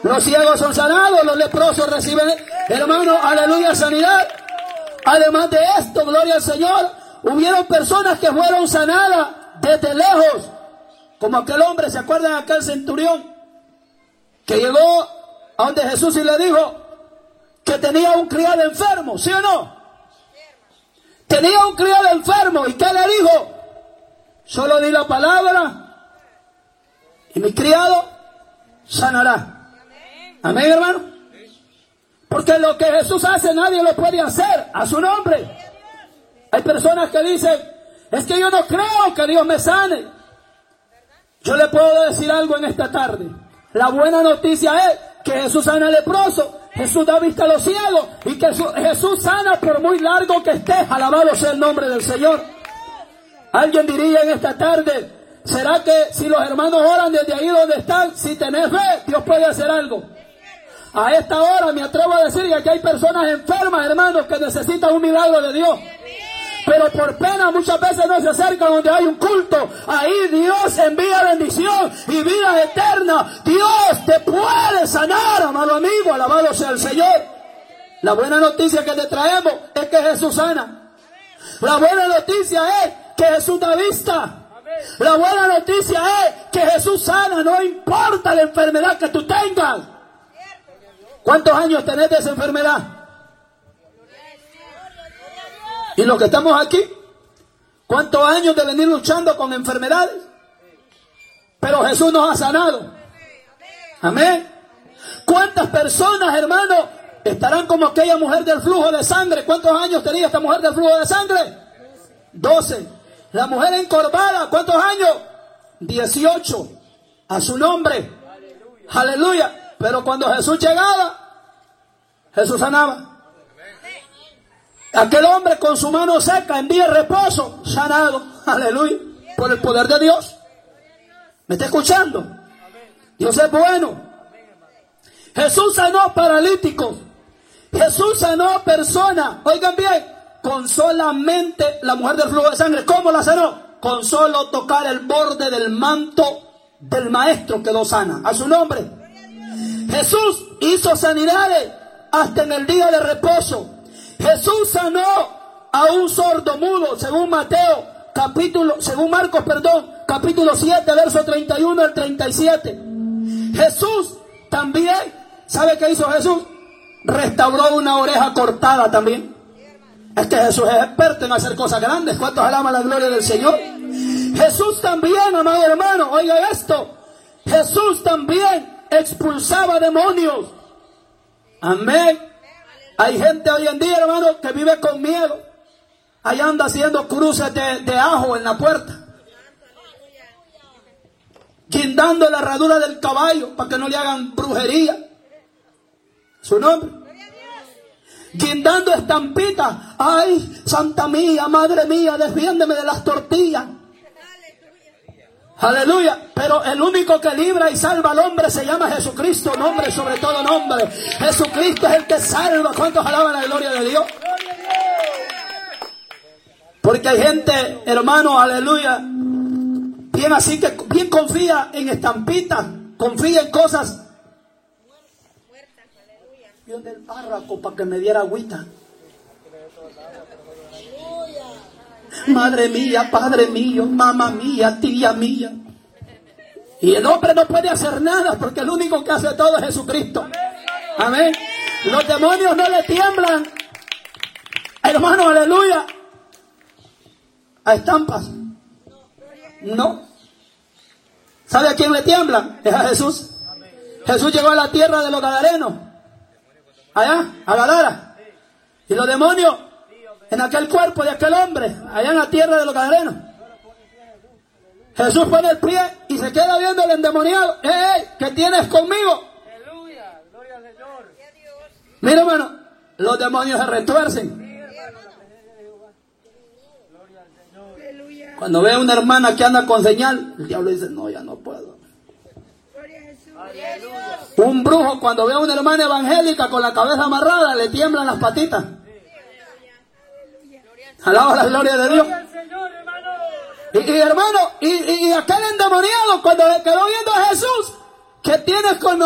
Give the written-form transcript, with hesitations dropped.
Los ciegos son sanados, los leprosos reciben, hermano, aleluya, sanidad. Además de esto, gloria al Señor, hubieron personas que fueron sanadas desde lejos. Como aquel hombre, ¿se acuerdan de aquel centurión? Que llegó a donde Jesús y le dijo que tenía un criado enfermo, ¿sí o no? Tenía un criado enfermo, ¿y qué le dijo? Solo di la palabra y mi criado sanará. Amén, hermano. Porque lo que Jesús hace nadie lo puede hacer a su nombre. Hay personas que dicen, es que yo no creo que Dios me sane. Yo le puedo decir algo en esta tarde. La buena noticia es que Jesús sana al leproso, Jesús da vista a los ciegos y que Jesús sana por muy largo que esté. Alabado sea el nombre del Señor. Alguien diría en esta tarde, ¿será que si los hermanos oran desde ahí donde están, si tenés fe, Dios puede hacer algo? A esta hora me atrevo a decir que aquí hay personas enfermas, hermanos, que necesitan un milagro de Dios. Pero por pena muchas veces no se acercan donde hay un culto. Ahí Dios envía bendición y vida eterna. Dios te puede sanar, amado amigo. Alabado sea el Señor. La buena noticia que te traemos es que Jesús sana. La buena noticia es que Jesús da vista. La buena noticia es que Jesús sana, no importa la enfermedad que tú tengas. ¿Cuántos años tenés de esa enfermedad? Y los que estamos aquí, ¿cuántos años de venir luchando con enfermedades? Pero Jesús nos ha sanado. Amén. ¿Cuántas personas, hermano, estarán como aquella mujer del flujo de sangre? ¿Cuántos años tenía esta mujer del flujo de sangre? 12. La mujer encorvada, ¿cuántos años? 18. A su nombre. Aleluya. Pero cuando Jesús llegaba, Jesús sanaba. Aquel hombre con su mano seca en día de reposo, sanado. Aleluya. Por el poder de Dios. ¿Me está escuchando? Dios es bueno. Jesús sanó paralíticos. Jesús sanó personas. Oigan bien, con solamente la mujer del flujo de sangre. ¿Cómo la sanó? Con solo tocar el borde del manto del maestro quedó sana. A su nombre. Jesús hizo sanidades hasta en el día de reposo. Jesús sanó a un sordo mudo, según Marcos, capítulo 7, verso 31 al 37. Jesús también, ¿sabe qué hizo Jesús? Restauró una oreja cortada también. Es que Jesús es experto en hacer cosas grandes. ¿Cuántos alaban la gloria del Señor? Jesús también, amado hermano, oiga esto. Jesús también expulsaba demonios. Amén. Hay gente hoy en día, hermano, que vive con miedo. Ahí anda haciendo cruces de ajo en la puerta. Guindando la herradura del caballo para que no le hagan brujería. Su nombre. Guindando estampitas. Ay, santa mía, madre mía, defiéndeme de las tortillas. Aleluya. Pero el único que libra y salva al hombre se llama Jesucristo, nombre sobre todo nombre. Jesucristo es el que salva. ¿Cuántos alaban la gloria de Dios? Porque hay gente, hermano, aleluya, bien así que bien confía en estampitas, confía en cosas. Dios del párroco para que me diera agüita. Madre mía, padre mío, mamá mía, tía mía. Y el hombre no puede hacer nada porque el único que hace todo es Jesucristo. Amén. Los demonios no le tiemblan, hermano, aleluya, a estampas. No. ¿Sabe a quién le tiemblan? Es a Jesús. Jesús llegó a la tierra de los gadarenos, allá, a Gadara. Y los demonios en aquel cuerpo de aquel hombre, allá en la tierra de los gadarenos. Jesús pone el pie y se queda viendo al endemoniado. ¡Ey! ¿Qué tienes conmigo? Aleluya, gloria al Señor. Mira, hermano, los demonios se retuercen. Cuando ve a una hermana que anda con señal, el diablo dice, no, ya no puedo. Un brujo cuando ve a una hermana evangélica con la cabeza amarrada, le tiemblan las patitas. Alaba la gloria de Dios. Y hermano, y aquel endemoniado cuando le quedó viendo a Jesús, ¿qué tienes con